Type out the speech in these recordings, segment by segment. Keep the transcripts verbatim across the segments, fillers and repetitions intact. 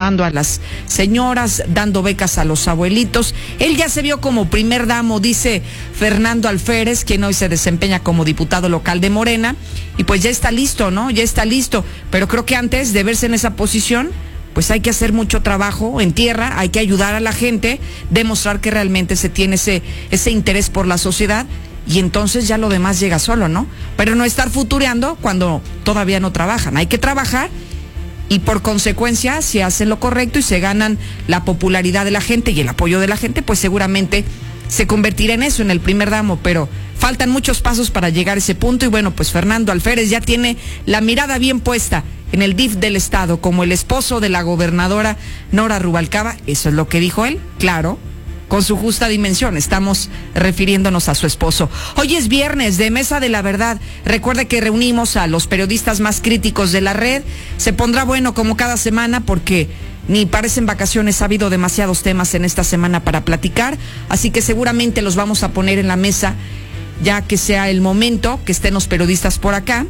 ayudando a las señoras, dando becas a los abuelitos. Él ya se vio como primer damo, dice Fernando Alférez, quien hoy se desempeña como diputado local de Morena, y pues ya está listo, ¿no? Ya está listo, pero creo que antes de verse en esa posición, pues hay que hacer mucho trabajo en tierra, hay que ayudar a la gente, demostrar que realmente se tiene ese, ese interés por la sociedad, y entonces ya lo demás llega solo, ¿no? Pero no estar futureando cuando todavía no trabajan. Hay que trabajar y por consecuencia, si hacen lo correcto y se ganan la popularidad de la gente y el apoyo de la gente, pues seguramente se convertirá en eso, en el primer damo, pero faltan muchos pasos para llegar a ese punto. Y bueno, pues Fernando Alférez ya tiene la mirada bien puesta en el D I F del estado, como el esposo de la gobernadora Nora Rubalcaba. Eso es lo que dijo él, claro, con su justa dimensión, estamos refiriéndonos a su esposo. Hoy es viernes de Mesa de la Verdad. Recuerde que reunimos a los periodistas más críticos de la red. Se pondrá bueno como cada semana porque ni parecen vacaciones, ha habido demasiados temas en esta semana para platicar, así que seguramente los vamos a poner en la mesa ya que sea el momento que estén los periodistas por acá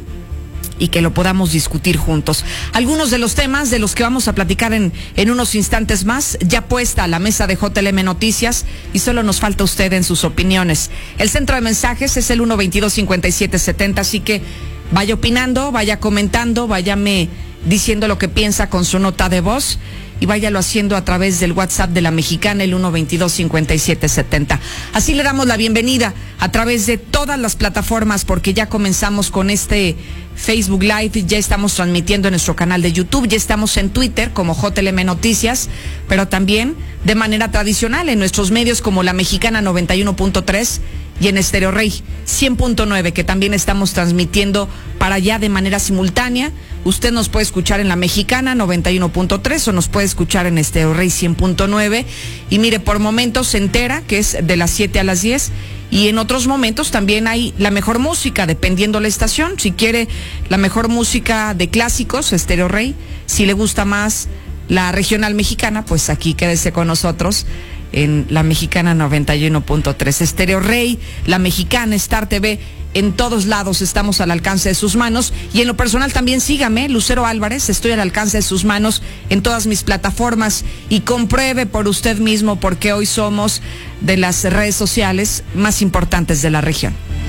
y que lo podamos discutir juntos. Algunos de los temas de los que vamos a platicar en, en unos instantes más, ya puesta a la mesa de J L M Noticias, y solo nos falta usted en sus opiniones. El centro de mensajes es el uno veintidós cincuenta y siete setenta, así que vaya opinando, vaya comentando, váyame diciendo lo que piensa con su nota de voz y váyalo haciendo a través del WhatsApp de La Mexicana, el uno veintidós cincuenta y siete setenta. Así le damos la bienvenida a través de todas las plataformas, porque ya comenzamos con este Facebook Live, ya estamos transmitiendo en nuestro canal de YouTube, ya estamos en Twitter como J L M Noticias, pero también de manera tradicional en nuestros medios como La Mexicana noventa y uno punto tres y en Estéreo Rey cien punto nueve, que también estamos transmitiendo para allá de manera simultánea. Usted nos puede escuchar en La Mexicana noventa y uno punto tres o nos puede escuchar en Estéreo Rey cien punto nueve. Y mire, por momentos se entera que es de las siete a las diez, y en otros momentos también hay la mejor música, dependiendo la estación. Si quiere la mejor música de clásicos, Estéreo Rey. Si le gusta más la regional mexicana, pues aquí quédese con nosotros en La Mexicana noventa y uno punto tres. Estéreo Rey, La Mexicana, Star T V, en todos lados estamos al alcance de sus manos. Y en lo personal también sígame, Lucero Álvarez, estoy al alcance de sus manos en todas mis plataformas, y compruebe por usted mismo porque hoy somos de las redes sociales más importantes de la región.